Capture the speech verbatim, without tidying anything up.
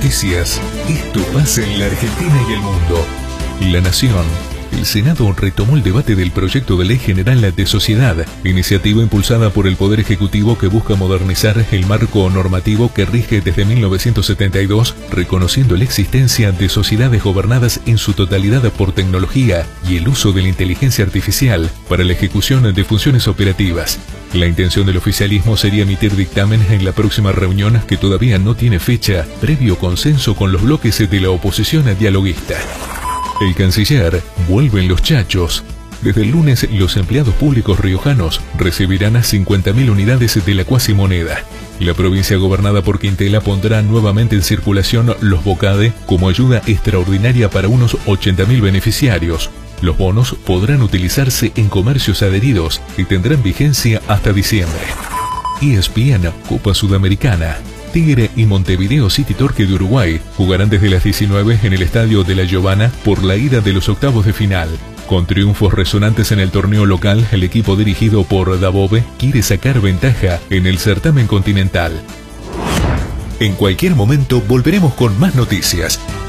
noticias. Esto pasa en la Argentina y el mundo. La Nación. El Senado retomó el debate del proyecto de ley general de sociedad, iniciativa impulsada por el Poder Ejecutivo que busca modernizar el marco normativo que rige desde mil novecientos setenta y dos, reconociendo la existencia de sociedades gobernadas en su totalidad por tecnología y el uso de la inteligencia artificial para la ejecución de funciones operativas. La intención del oficialismo sería emitir dictamen en la próxima reunión, que todavía no tiene fecha, previo consenso con los bloques de la oposición dialoguista. El canciller: vuelven los chachos. Desde el lunes, los empleados públicos riojanos recibirán a cincuenta mil unidades de la cuasimoneda. La provincia gobernada por Quintela pondrá nuevamente en circulación los Bocade como ayuda extraordinaria para unos ochenta mil beneficiarios. Los bonos podrán utilizarse en comercios adheridos y tendrán vigencia hasta diciembre. E S P N Copa Sudamericana. Tigre y Montevideo City Torque de Uruguay jugarán desde las diecinueve en el estadio de La Giovana por la ida de los octavos de final. Con triunfos resonantes en el torneo local, el equipo dirigido por Dabove quiere sacar ventaja en el certamen continental. En cualquier momento volveremos con más noticias.